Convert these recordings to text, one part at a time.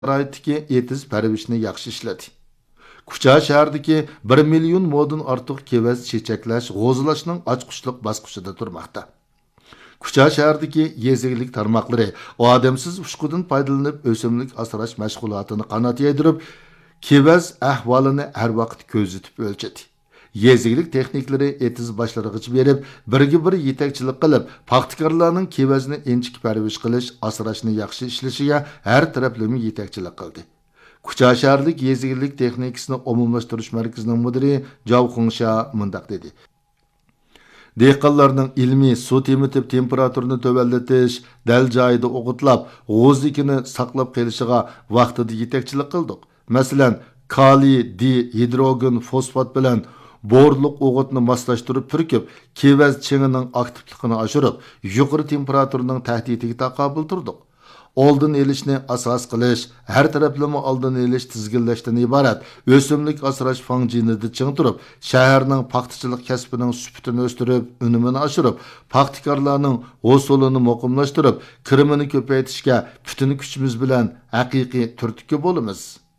sharoitdagi etiz parvishni yaxshi ishladi. Kucha shahardagi 1 million moddan ortiq kevaz chechaklash, g'o'zlashning ochqushliq bosqichida turmoqda. Kucha shahardagi yezilik tarmoqlari odamsiz ushqudan foydalanib o'simlik asrash mashg'ulotini qanot yedirib, kevaz ahvolini har vaqt ko'zitib o'lchadi. Yezilik texniklari etiz boshlarigacha berib, birga-bir yetakchilik qilib, paxtakorlarning kevazni enchik parvish qilish, asrashni yaxshi ishlashiga har taraflama yetakchilik qildi. Kucha shaharlik yezilik texnikasini umumlashtirish markazining mudiri Jao Khongsha mundaq dedi. Dehqonlarning ilmiy suv temitib temperaturini tövallatish, dal joyida o'qitlab, g'o'zlikini saqlab qolishiga vaqtida yetakchilik qildik. Masalan, kaliy dihidrogen fosfat bilan borliq o'g'itni moslashtirib turkib, kevaz chengining aktivligini oshirib, yuqori temperaturning tahdidiga taqobil turdik. Oldin elishni asos qilish, har taraflama oldin elish tizginlashdan iborat o'simlik asrash fanjinida ching turib, shaharning paxtachilik kasbining sifatini o'stirib, unumini oshirib, paxtakorlarning hosulini muqimlashtirib, kirimini ko'paytirishga butun kuchimiz bilan haqiqiy turtki bo'lamiz.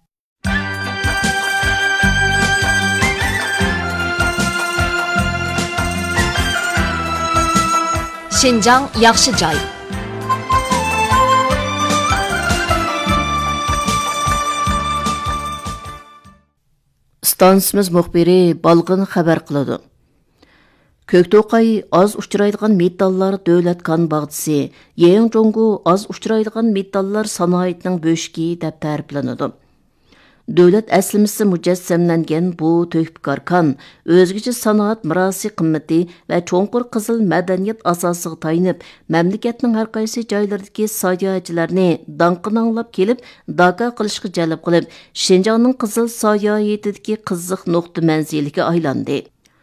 Şinjan yaxshi joy. Stansimiz muxbiri Balg'in xabar qiladi. Көктөкай аз uchraydigan metallar davlat kan bag'disi, Yeongjongu az uchraydigan metallar sanoatining bo'shki deb ta'riflanadi. Davlat aslimisi mujassamlangan bu töhbkor kan o'zgacha sanoat mirosi qimmati va cho'nqur qizil madaniyat asosiga tayanib, mamlakatning har qaysi joylaridagi sayohatchilarni danqini anglab kelib, daka qilishga jalb qilib, Shinjongning qizil sayohatidagi qiziq nuqta manziliga aylandi.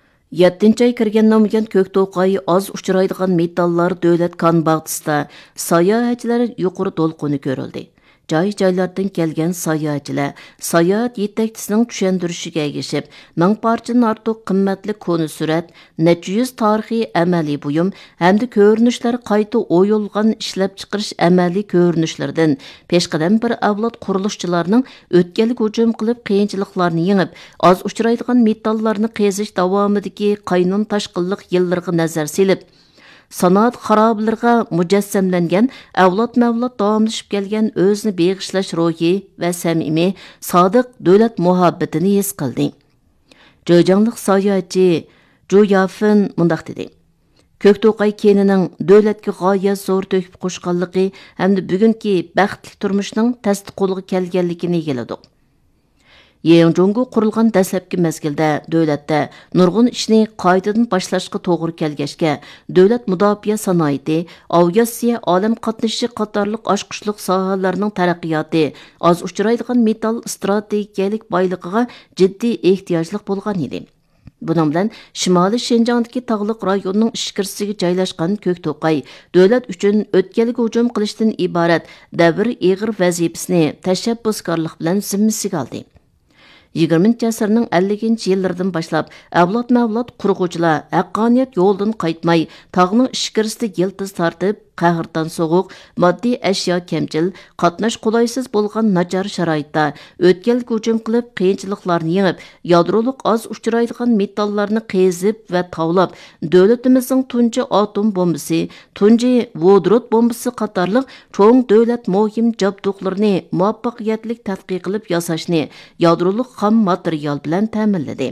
7-ay kirgan nomgan Көктөкай az uchraydigan metallar davlat kan bag'disida sayohatchilar yuqori to'lqini ko'rildi. Joy-joylardan kelgan sayohatchilar sayohat yetakchisining tushuntirishiga ergashib, 1000 parchadan ortiq qimmatli koni surat, necha yuz tarixiy amaliy buyum hamda ko'rinishlar qayta o'yilgan ishlab chiqarish amaliy ko'rinishlardan peshqadam bir avlod qurilishchilarining o'tganlik hujum qilib qiyinchiliklarni yengib, az uchraydigan metallarni qazish davomidagi qaynun tashqinliq yillarga nazar selib, sanoat xaroblariga mujassamlangan avlod-mavlod davomlashib kelgan o'zini beg'ishlash ruhi va samimiy, sodiq davlat muhabbatini his qildi. Jo'jangliq sayohatchi Ju Yafin mundaq dedi. Көктөкай kenining davlatga g'oyat zo'r to'kib qo'shganligi hamda bugungi baxtli turmushning tasdiqo'lga kelganligini yig'iladi. Yeongjongu qurilgan dastlabki mezgilda davlatda nurg'un ishni qaytadan boshlashga to'g'ri kelgachga, davlat mudofaa sanoati, aviatsiya, olam qatnashi qatorliq oshqushliq sohalarining taraqqiyoti, az uchraydigan metal strategiyalik boyligiga jiddiy ehtiyojliq bo'lgan edi. Bunun bilan Shimoliy Shinjongdagi tog'liq rayonning ishkirsiga joylashgan Көктөкай davlat uchun o'tganlik hujum qilishdan iborat davr ig'ir vazifasini tashabbuskorlik bilan zimmasiga oldi. 20 asrning 50-yillardan boshlab avlod-mavlod qurg'uvchilar haqqoniyat yo'ldan qaytmay, tog'ning ishkirisida yiltiz tortib, qahirdan so'g'uq, moddiy ashyo kamchil, qatnash qulaysiz bo'lgan nachar sharoitda o'tganlik hujum qilib, qiyinchiliklarni yengib, yadroliq az uchraydigan metallarni qezib va tavlab, davlatimizning tunji atom bombasi, tunji vodorod bombasi qatorliq cho'ng davlat muhim jabduqlarini muvaffaqiyatli tadqiq qilib yasashni yadroliq xam material bilan ta'minladi.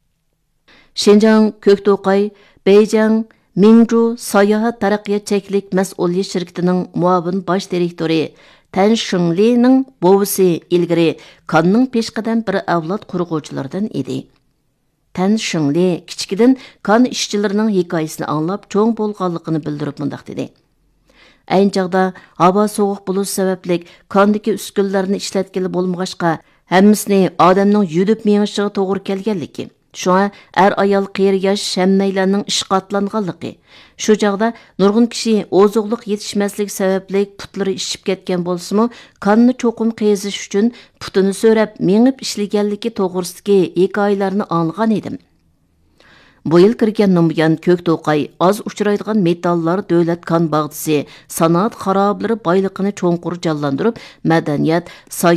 Shinjong Көктөкай Beijing Mingju Sayohat taraqqiyot cheklik mas'uliyat shirkatining muavin bosh direktori Tan Shunglining bovisi ilgari kanning peshqadam bir avlod qurg'uvchilaridan edi. Tan Shungli kichkidan kan ishchilarining hikoyasini anglab cho'ng bo'lganligini bildirib mundaq dedi. Ayni chog'da havo sovuq bo'lish sababli kandagi uskunlarni ishlatgili bo'lmag'achqa, hammasini odamning yudib mengishiga to'g'ri kelganligi. Şuna ayol qiyri yosh hammaylarning ishqa atlanganligi. Shu chog'da nurg'un kishi ozuqliq yetishmasligi sababli putlari ishib ketgan bo'lsa-mu, qonni cho'qim qezish uchun putini so'rab, mengib ishlaganligi to'g'risidagi hikoyalarni anglagan edim. Bu yıl kirgan Numyan Köktoqay az uçuraydigan metallar dövlət kan bağçısı sanoat xarablari boyliqini cho'nqur jonlantirib, madaniyat,